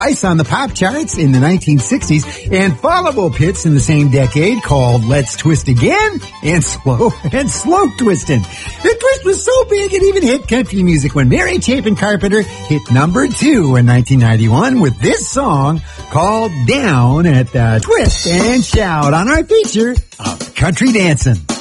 Ice on the pop charts in the 1960s and follow-up hits in the same decade called Let's Twist Again and Slow Twistin'. The twist was so big it even hit country music when Mary Chapin Carpenter hit number 2 in 1991 with this song called Down at the Twist and Shout on our feature of Country Dancin'.